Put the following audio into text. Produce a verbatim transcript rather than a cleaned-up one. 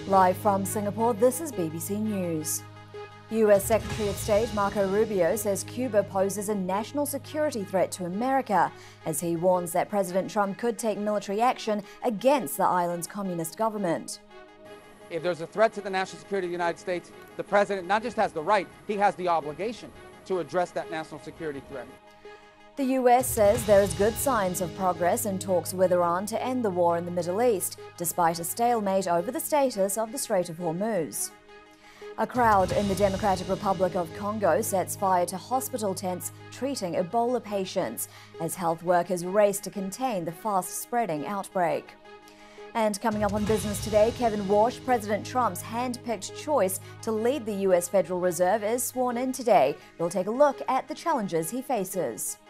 Live from Singapore, this is B B C News. U S Secretary of State Marco Rubio says Cuba poses a national security threat to America, as he warns that President Trump could take military action against the island's communist government. If there's a threat to the national security of the United States, the president not just has the right, he has the obligation to address that national security threat. The U S says there is good signs of progress in talks with Iran to end the war in the Middle East, despite a stalemate over the status of the Strait of Hormuz. A crowd in the Democratic Republic of Congo sets fire to hospital tents treating Ebola patients as health workers race to contain the fast-spreading outbreak. And coming up on Business Today, Kevin Warsh, President Trump's hand-picked choice to lead the U S Federal Reserve, is sworn in today. We'll take a look at the challenges he faces.